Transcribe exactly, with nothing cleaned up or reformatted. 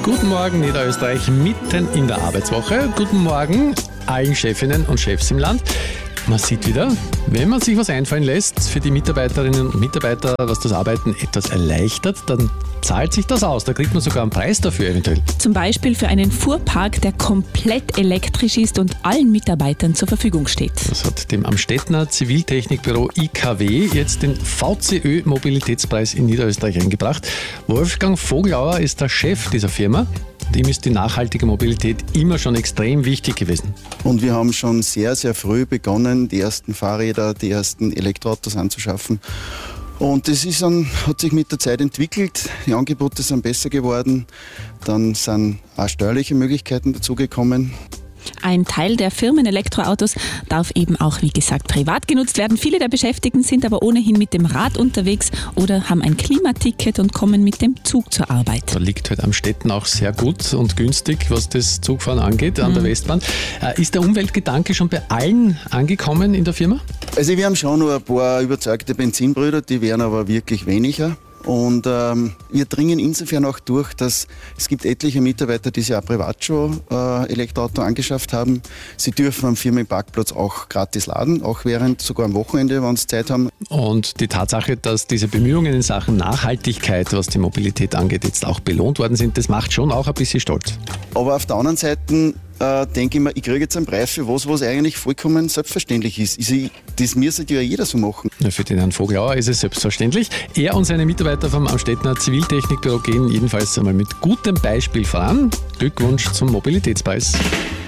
Guten Morgen, Niederösterreich, mitten in der Arbeitswoche. Guten Morgen allen Chefinnen und Chefs im Land. Man sieht wieder, wenn man sich was einfallen lässt für die Mitarbeiterinnen und Mitarbeiter, was das Arbeiten etwas erleichtert, dann zahlt sich das aus. Da kriegt man sogar einen Preis dafür eventuell. Zum Beispiel für einen Fuhrpark, der komplett elektrisch ist und allen Mitarbeitern zur Verfügung steht. Das hat dem Amstettner Ziviltechnikbüro I K W jetzt den V C Ö-Mobilitätspreis in Niederösterreich eingebracht. Wolfgang Vogelauer ist der Chef dieser Firma. Ihm ist die nachhaltige Mobilität immer schon extrem wichtig gewesen. Und wir haben schon sehr, sehr früh begonnen, die ersten Fahrräder, die ersten Elektroautos anzuschaffen. Und das ist dann, hat sich mit der Zeit entwickelt. Die Angebote sind besser geworden. Dann sind auch steuerliche Möglichkeiten dazugekommen. Ein Teil der Firmen-Elektroautos darf eben auch, wie gesagt, privat genutzt werden. Viele der Beschäftigten sind aber ohnehin mit dem Rad unterwegs oder haben ein Klimaticket und kommen mit dem Zug zur Arbeit. Da liegt halt Amstetten auch sehr gut und günstig, was das Zugfahren angeht, an mhm. der Westbahn. Ist der Umweltgedanke schon bei allen angekommen in der Firma? Also wir haben schon noch ein paar überzeugte Benzinbrüder, die werden aber wirklich weniger. Und ähm, wir dringen insofern auch durch, dass es gibt etliche Mitarbeiter, die sich auch privat schon äh, Elektroauto angeschafft haben. Sie dürfen am Firmenparkplatz auch gratis laden, auch während, sogar am Wochenende, wenn sie Zeit haben. Und die Tatsache, dass diese Bemühungen in Sachen Nachhaltigkeit, was die Mobilität angeht, jetzt auch belohnt worden sind, das macht schon auch ein bisschen stolz. Aber auf der anderen Seite äh, denke ich mir, ich kriege jetzt einen Preis für was, was eigentlich vollkommen selbstverständlich ist. Ich, das müsste ja jeder so machen. Ja, für den Herrn Vogelauer ist es selbstverständlich. Er und seine Mitarbeiter vom Amstettner Ziviltechnikbüro gehen jedenfalls einmal mit gutem Beispiel voran. Glückwunsch zum Mobilitätspreis.